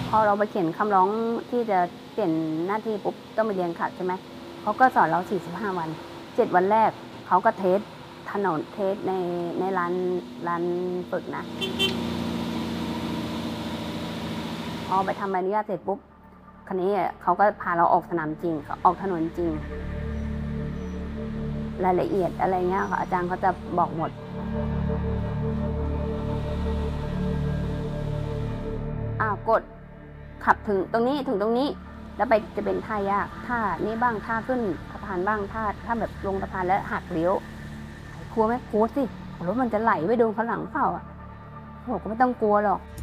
พอเราไปเขียนคำร้องที่จะเปลี่ยนหน้าที่ปุ๊บต้องไปเรียนขัดใช่ไหมเขาก็สอนเรา45 วัน7 วันแรกเขาก็เทสถนนเทสในร้านฝึกนะพอไปทำใบอนุญาตเสร็จปุ๊บคันนี้เขาก็พาเราออกสนามจริงออกถนนจริงรายละเอียดอะไรเงี้ยค่ะอาจารย์เขาจะบอกหมดกดขับถึงตรงนี้ถึงตรงนี้แล้วไปจะเป็นท่ายากท่านี้บ้างท่าขึ้นสะพานบ้างท่าแบบลงสะพานแล้วหักเลี้ยวกลัวไหมกลัวสิรถมันจะไหลไปโดนข้างหลังเปล่าบอกก็ไม่ต้องกลัวหรอก